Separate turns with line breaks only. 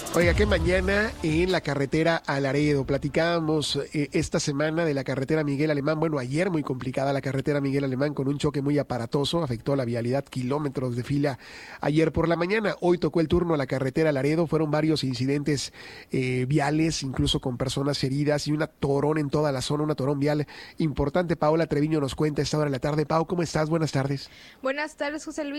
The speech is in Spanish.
Oiga, qué mañana en la carretera a Laredo. Platicábamos esta semana de la carretera Miguel Alemán. Bueno, ayer muy complicada la carretera Miguel Alemán con un choque muy aparatoso. Afectó la vialidad, kilómetros de fila ayer por la mañana. Hoy tocó el turno a la carretera Laredo. Fueron varios incidentes viales, incluso con personas heridas y un atorón en toda la zona, un atorón vial importante. Paola Treviño nos cuenta a esta hora de la tarde. Pau, ¿cómo estás? Buenas tardes.
Buenas tardes, José Luis.